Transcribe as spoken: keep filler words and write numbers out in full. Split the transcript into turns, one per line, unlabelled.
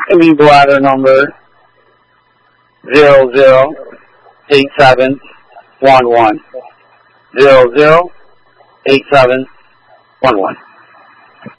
incoming bladder number zero zero eight seven one one. zero zero eight seven one one.